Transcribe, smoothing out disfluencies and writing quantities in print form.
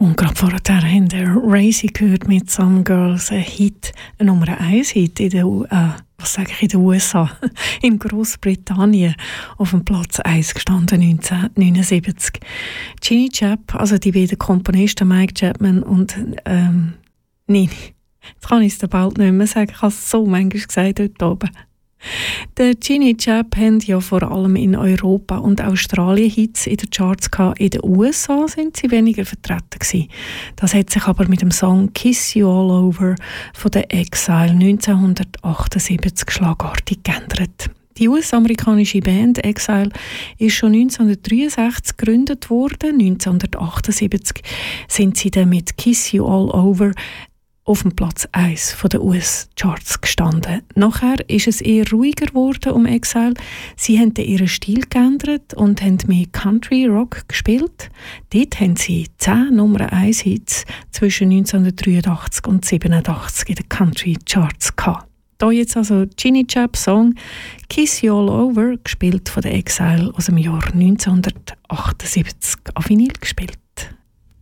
Und gerade vorher haben wir Racy gehört mit «Some Girls», ein Hit, ein Nummer 1 Hit in den USA, in Großbritannien auf dem Platz 1 gestanden 1979. Ginny Chap, also die beiden Komponisten Mike Chapman und Nini. Jetzt kann ich es bald nicht mehr sagen, ich habe es so manchmal gesagt heute oben. Der Ginny Chap haben ja vor allem in Europa und Australien Hits in den Charts gehabt. In den USA sind sie weniger vertreten gewesen. Das hat sich aber mit dem Song «Kiss You All Over» von der Exile 1978 schlagartig geändert. Die US-amerikanische Band Exile ist schon 1963 gegründet worden. 1978 sind sie dann mit «Kiss You All Over» auf dem Platz 1 der US-Charts gestanden. Nachher ist es eher ruhiger geworden um Exile. Sie haben ihren Stil geändert und haben mehr Country-Rock gespielt. Dort haben sie 10 Nummer 1 Hits zwischen 1983 und 1987 in den Country-Charts gehabt. Hier jetzt also Ginny Chap Song «Kiss You All Over», gespielt von der Exile aus dem Jahr 1978, auf Vinyl gespielt.